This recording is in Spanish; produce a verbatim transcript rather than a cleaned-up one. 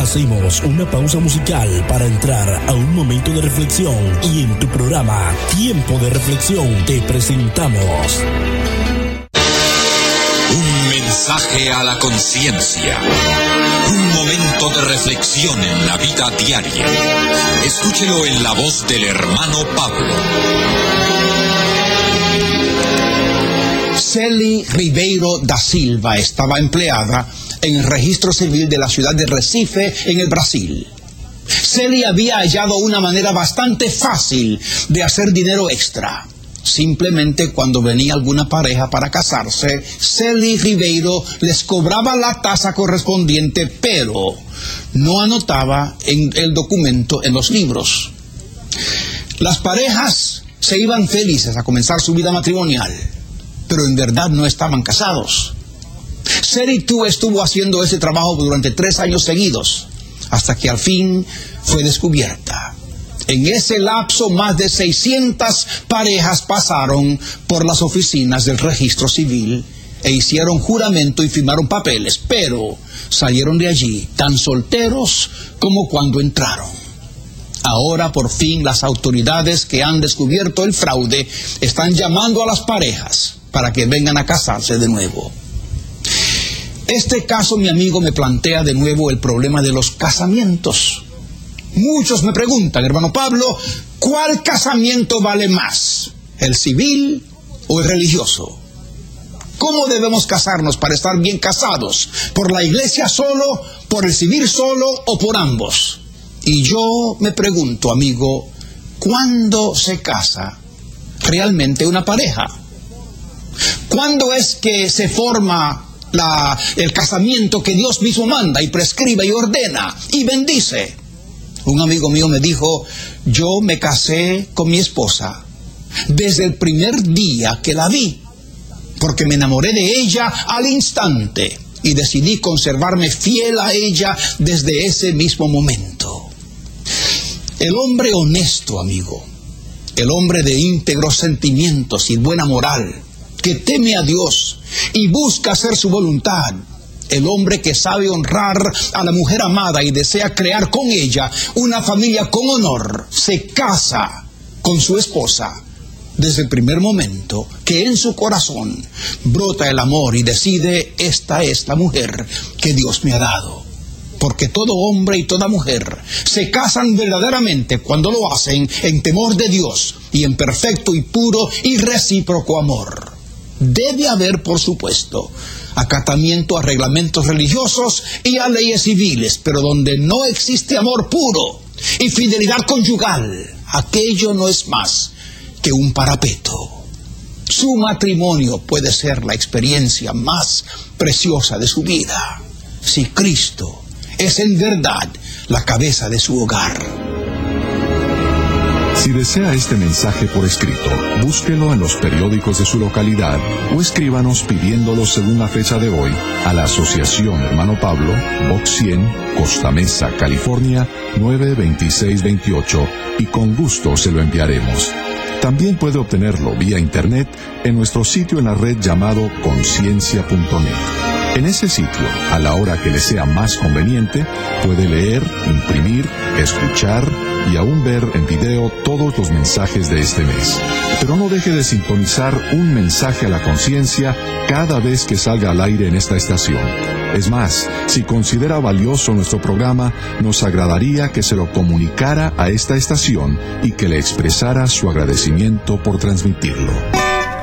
Hacemos una pausa musical para entrar a un momento de reflexión y en tu programa Tiempo de Reflexión te presentamos un mensaje a la conciencia, un momento de reflexión en la vida diaria. Escúchelo en la voz del hermano Pablo. Celi Ribeiro da Silva estaba empleada en el registro civil de la ciudad de Recife, en el Brasil. Celi había hallado una manera bastante fácil de hacer dinero extra. Simplemente cuando venía alguna pareja para casarse, Celi Ribeiro les cobraba la tasa correspondiente, pero no anotaba en el documento en los libros. Las parejas se iban felices a comenzar su vida matrimonial, pero en verdad no estaban casados. Celi estuvo haciendo ese trabajo durante tres años seguidos, hasta que al fin fue descubierta. En ese lapso, más de seiscientas parejas pasaron por las oficinas del registro civil e hicieron juramento y firmaron papeles, pero salieron de allí tan solteros como cuando entraron. Ahora, por fin, las autoridades que han descubierto el fraude están llamando a las parejas para que vengan a casarse de nuevo. Este caso, mi amigo, me plantea de nuevo el problema de los casamientos. Muchos me preguntan, hermano Pablo, ¿cuál casamiento vale más? ¿El civil o el religioso? ¿Cómo debemos casarnos para estar bien casados? ¿Por la iglesia solo, por el civil solo o por ambos? Y yo me pregunto, amigo, ¿cuándo se casa realmente una pareja? ¿Cuándo es que se forma la, el casamiento que Dios mismo manda y prescribe y ordena y bendice? Un amigo mío me dijo, yo me casé con mi esposa desde el primer día que la vi, porque me enamoré de ella al instante y decidí conservarme fiel a ella desde ese mismo momento. El hombre honesto, amigo, el hombre de íntegros sentimientos y buena moral, que teme a Dios y busca hacer su voluntad, el hombre que sabe honrar a la mujer amada y desea crear con ella una familia con honor, se casa con su esposa desde el primer momento que en su corazón brota el amor y decide, esta es la mujer que Dios me ha dado. Porque todo hombre y toda mujer se casan verdaderamente cuando lo hacen en temor de Dios y en perfecto y puro y recíproco amor. Debe haber, por supuesto, acatamiento a reglamentos religiosos y a leyes civiles, pero donde no existe amor puro y fidelidad conyugal, aquello no es más que un parapeto. Su matrimonio puede ser la experiencia más preciosa de su vida, si Cristo es en verdad la cabeza de su hogar. Si desea este mensaje por escrito, búsquelo en los periódicos de su localidad o escríbanos pidiéndolo según la fecha de hoy a la Asociación Hermano Pablo, Box cien, Costa Mesa, California, nueve veintiséis veintiocho, y con gusto se lo enviaremos. También puede obtenerlo vía internet en nuestro sitio en la red llamado conciencia punto net. En ese sitio, a la hora que le sea más conveniente, puede leer, imprimir, escuchar y aún ver en video todos los mensajes de este mes. Pero no deje de sintonizar un mensaje a la conciencia cada vez que salga al aire en esta estación. Es más, si considera valioso nuestro programa, nos agradaría que se lo comunicara a esta estación y que le expresara su agradecimiento por transmitirlo.